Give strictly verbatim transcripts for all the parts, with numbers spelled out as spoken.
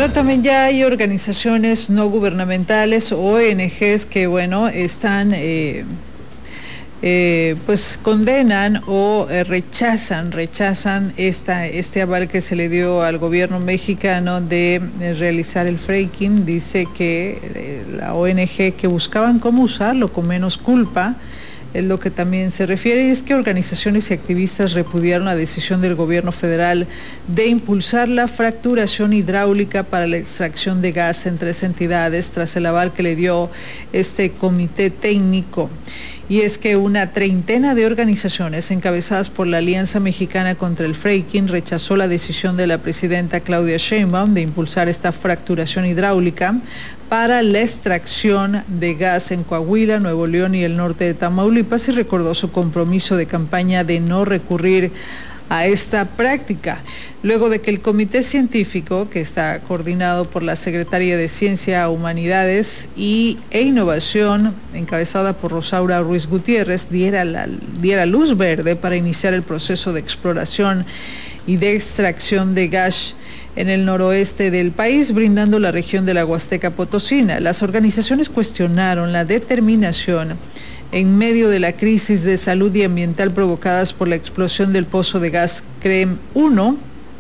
ahora también ya hay organizaciones no gubernamentales, O N Ges, que bueno, están... Eh, Eh, pues condenan o eh, rechazan, rechazan esta, este aval que se le dio al gobierno mexicano de, de realizar el fracking. Dice que eh, la O N Ge que buscaban cómo usarlo con menos culpa, es lo que también se refiere, y es que organizaciones y activistas repudiaron la decisión del gobierno federal de impulsar la fracturación hidráulica para la extracción de gas en tres entidades tras el aval que le dio este comité técnico. Y es que una treintena de organizaciones encabezadas por la Alianza Mexicana contra el Fracking rechazó la decisión de la presidenta Claudia Sheinbaum de impulsar esta fracturación hidráulica para la extracción de gas en Coahuila, Nuevo León y el norte de Tamaulipas, y recordó su compromiso de campaña de no recurrir a esta práctica, luego de que el comité científico, que está coordinado por la Secretaría de Ciencia, Humanidades y, e Innovación, encabezada por Rosaura Ruiz Gutiérrez, diera, la, diera luz verde para iniciar el proceso de exploración y de extracción de gas en el noroeste del país, brindando la región de la Huasteca Potosina. Las organizaciones cuestionaron la determinación en medio de la crisis de salud y ambiental provocadas por la explosión del pozo de gas CREM uno,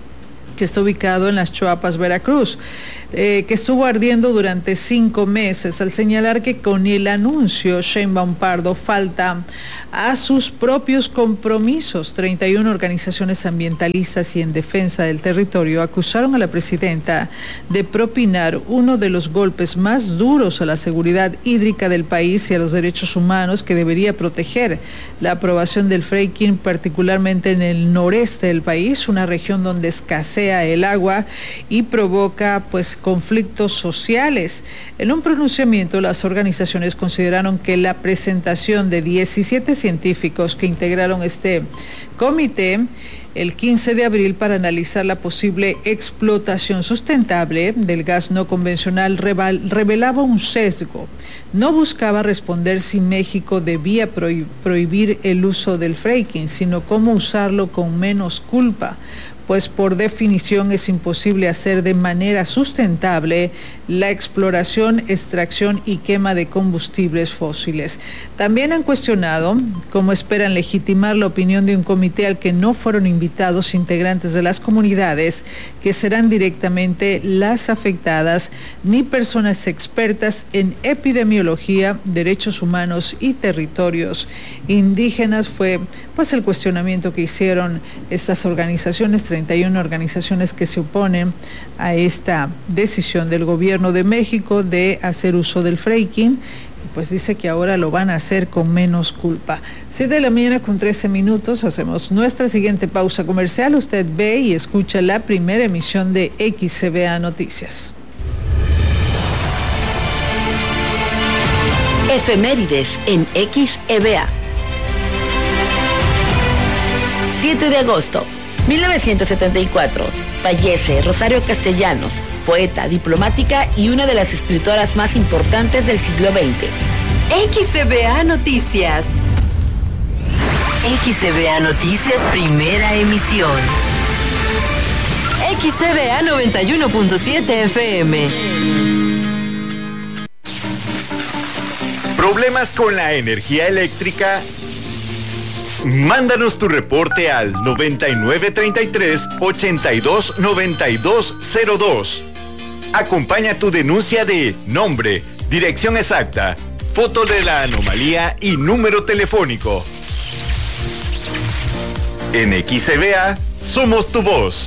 que está ubicado en las Choapas, Veracruz, eh, que estuvo ardiendo durante cinco meses, al señalar que con el anuncio Sheinbaum Pardo falta a sus propios compromisos. treinta y una organizaciones ambientalistas y en defensa del territorio acusaron a la presidenta de propinar uno de los golpes más duros a la seguridad hídrica del país y a los derechos humanos, que debería proteger la aprobación del fracking, particularmente en el noreste del país, una región donde escasea el agua y provoca pues conflictos sociales. En un pronunciamiento, las organizaciones consideraron que la presentación de diecisiete científicos que integraron este comité el quince de abril para analizar la posible explotación sustentable del gas no convencional revelaba un sesgo. No buscaba responder si México debía prohibir el uso del fracking, sino cómo usarlo con menos culpa, pues por definición es imposible hacer de manera sustentable la exploración, extracción y quema de combustibles fósiles. También han cuestionado cómo esperan legitimar la opinión de un comité al que no fueron invitados integrantes de las comunidades, que serán directamente las afectadas, ni personas expertas en epidemiología, derechos humanos y territorios indígenas. Fue pues el cuestionamiento que hicieron estas organizaciones, treinta y una organizaciones que se oponen a esta decisión del gobierno de México de hacer uso del fracking. Pues dice que ahora lo van a hacer con menos culpa. siete de la mañana con trece minutos, hacemos nuestra siguiente pausa comercial. Usted ve y escucha la primera emisión de X C V A Noticias. Efemérides en X E V A. siete de agosto, mil novecientos setenta y cuatro. Fallece Rosario Castellanos, poeta, diplomática y una de las escritoras más importantes del siglo veinte. X E V A Noticias. X E V A Noticias, primera emisión. X E V A noventa y uno punto siete F M. ¿Problemas con la energía eléctrica? Mándanos tu reporte al noventa y nueve treinta y tres ochenta y dos noventa y dos cero dos. Acompaña tu denuncia de nombre, dirección exacta, foto de la anomalía y número telefónico. En X E V A somos tu voz.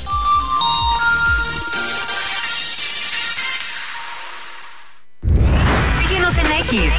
Síguenos en X.